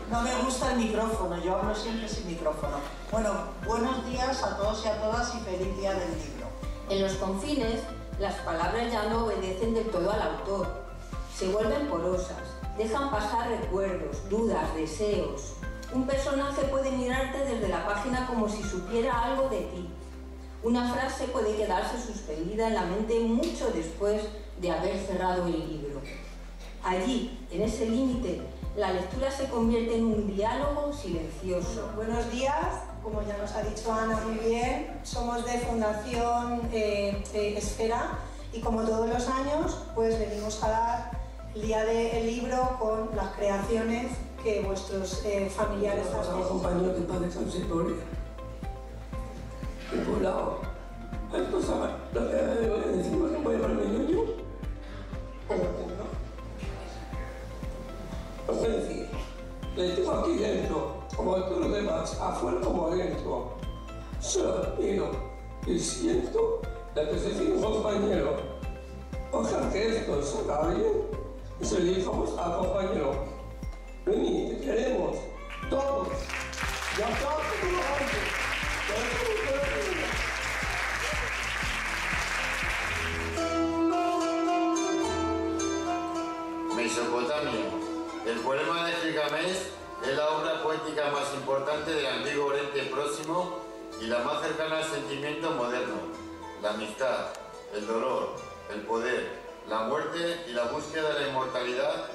No me gusta el micrófono, yo hablo siempre sin micrófono. Bueno, buenos días a todos y a todas y feliz día del libro. En los confines, las palabras ya no obedecen del todo al autor. Se vuelven porosas, dejan pasar recuerdos, dudas, deseos. Un personaje puede mirarte desde la página como si supiera algo de ti. Una frase puede quedarse suspendida en la mente mucho después de haber cerrado el libro. Allí, en ese límite, la lectura se convierte en un diálogo silencioso. Buenos días, como ya nos ha dicho Ana muy bien, somos de Fundación Esfera y como todos los años, pues venimos a dar el día del libro con las creaciones que vuestros familiares hacen. Los compañeros que padre San Seporia. Y por lado, esto sabe, lo que decimos que puede ponerme ñoño, es decir, le tengo aquí dentro, como todos los demás, afuera como adentro. Solo respiro y siento la que se tiene un compañero. Ojalá que esto salga bien y se lo dijamos al compañero. Vení, te queremos, todos. Y aplausos por lo alto. Mesopotamia. El poema de Gilgamés es la obra poética más importante del antiguo Oriente Próximo y la más cercana al sentimiento moderno. La amistad, el dolor, el poder, la muerte y la búsqueda de la inmortalidad